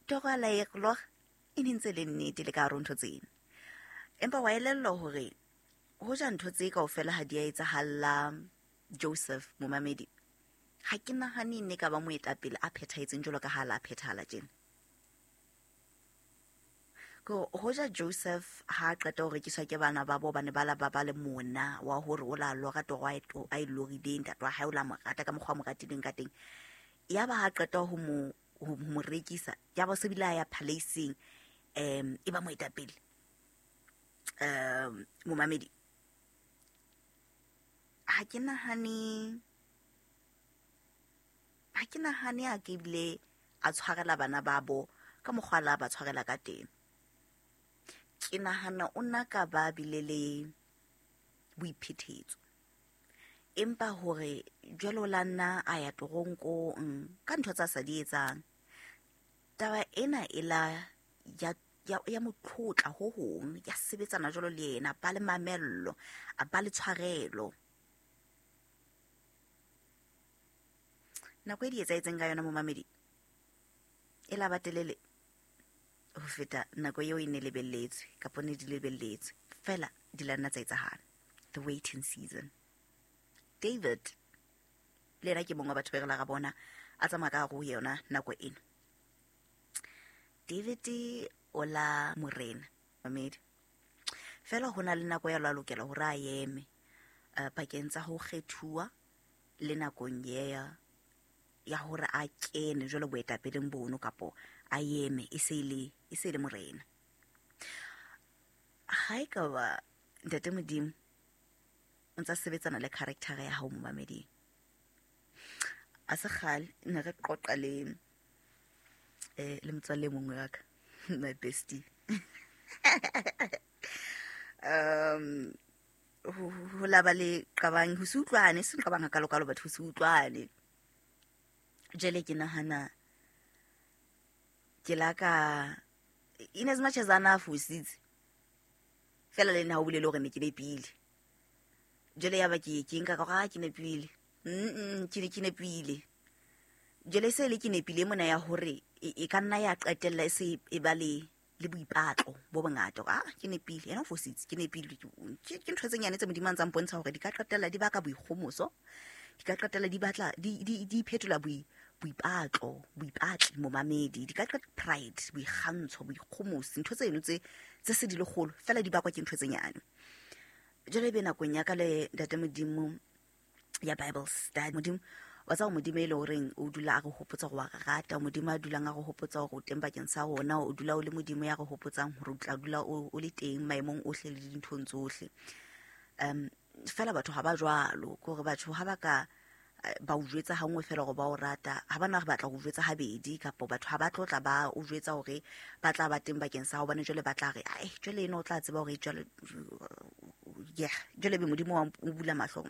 togela e glo e ntse le nnete le ka re ntho tsena empa wa elello hore ho ja ntho tse kaofela ha di a etsahalla Joseph Momamedi ha ke nahane nne ka ba moetapele a phethahetseng jalo ka hala a phethahala tjena ko hoja Joseph ha qeta ho rekiswa ke bana ba bo bane ba la ba le mona wa hore o la lo ga toro a ilogile ntatwa ha o la morata ka mokgwa mo ratileng ka teng ya ba ha qeta ho mo rekisa ya ba se bila ya palace e ba moetapele Momamedi ha ke nahane a ke bile a tshwarela bana ba bo ka mokgwa la ba tshwarela ka teng ke nahana o nna ka ba bile le boiphetetso empa hore jwalo la nna a ya toronkong ka ntho tsa sa di etsang taba ena e la ya motlotla ho hong ya sebetsana jwalo le yena ba le mamello a ba le tshwarelo nako e di etsaetseng ka yona Momamedi e la batelele ho feta nako eo e ne lebelletswe ka pone di lebelletswe fela di la nna tsa etsahala the waiting season David le ena ke mongwe wa batho ba re la ga bona a tsamaya ka go yona nako ena David o la morena Momamedi fela hona le nako ya la lokela hore a eme pakeng tsa ho kgethuwa le nakong ya hore a kene jwalo boetapeleng bono kapo a eme e se le morena ha e ka ba ntate Modimo o ntse sebetsana le character ya hao Momamedi a se khale nna re qoqa le motswalle mongwe wa ka my bestie ho la ba le qabang ho se utlwane se qabang ka lokalo batho ho se utlwane jele ke nahana ke la ka in as much as ana fusitse fela le nna ho bile le hore ne ke nepile jele ya ba ke nka ka ga ke nepile ke nepile jele se le ke nepile mona ya hore e ka nna ya qetella se e ba le boipatlo bo bongata ke nepile ena fositse ke nepile ke ntho tse nyane tse modimang tsa mpontsha hore di ka qetella di ba ka boikgomoso di ka qetella di batla di phetola boipatlo boipatli Momamedi di ka qetella pride boikgantsho boikgomosi ntho tseno tse se di le kgolo fela di bakwa ke ntho tse nyane jele be nakong ya ka le ntate Modimo ya Bible study Modimo wa tsa Modimo e le horeng o dula a re hopotsa go wa rata Modimo a dulang a re hopotsa go teng bakeng sa rona o dula o le Modimo ya re hopotsang hore o tla dula o le teng maemong ohle le dinthong tsohle fela batho ha ba jwalo gore batho ha ba ka ba o jwetsa ha ngwe fela go ba o rata ha bana re batla go jwetsa habedi kapo batho ha ba tlotla ba o jwetsa hore ba tla ba teng bakeng sa ho bane jwale ba tla re ai jwale eno o tla tseba hore jwale jwale be Modimo wa o bula mahlo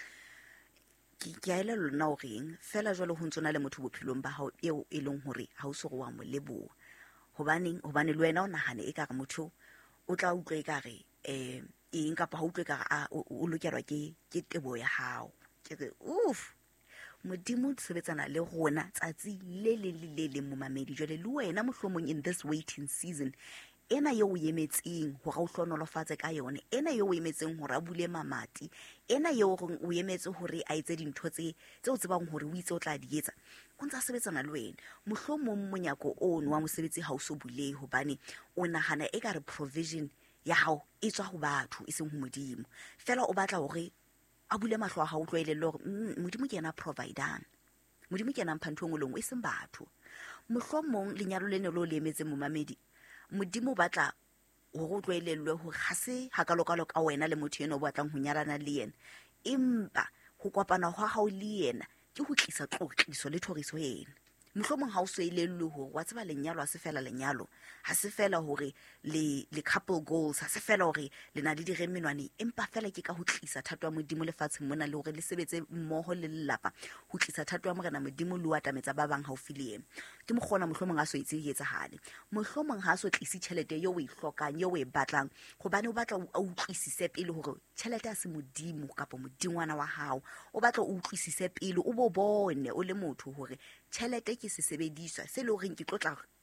ke a elello nna horeng fela jwale ho ntsona le motho bophelong ba hao eo e leng hore ha o se go wa mo leboa hobane le wena o nahane e ka re motho o tla utlwa e ka re eng kapa ha utlwe ka re o lokelwa ke tebo ya hao ke re Modimo sebetsana le rona tsatsi le Momamedi jwale le wena mohlomong in this waiting season ena yo o emetseng hore o hlonolofatse ka yone ena yo o emetseng hore a bule mamati ena yo o emetse hore a etse dintho tse o tsebang hore o itse o tla di etsa o ntse a sebetsana le wena mohlomong monyako ono wa mosebetsi ha o so bulehe hobane o nahana e ka re provision ya hao e tswa ho batho e seng ho Modimo fela o batla hore a bule mahlo a hao tlwaelele hore Modimo ke yena provider Modimo ke yena mphantho ngolong e seng batho mohlomong lenyalo le ne lo le emetseng Momamedi Modimo batla hore o tlwaelelwe hore ha se hakalokalo ka wena le motho eno o batlang ho nyalana le yena empa ho kopana ho hao le yena ke ho tlisa tlotliso le thoriso yena mohlomong ha o so elellwe hore wa tseba lenyalo ha se fela lenyalo ha se fela hore le couple goals ha se fela hore le na le diremenwane empa fela ke ka ho tlisa thato ya Modimo lefatsheng mona le hore le sebetse mmoho le lelapa ho tlisa thato ya morena Modimo le wa tametsa ba bang haufi le yena ke mogona mohlomong ha so etse e etsahale mohlomong ha so tlisi tšhelete yo o e hlokang yo o e batlang gobane o batla o utlwisise pele hore tšhelete ya se Modimo kapa modingwana wa hao o batla o utlwisise pele o bo bone o le motho hore tšhelete ke se sebediswa se le horeng ke tlotla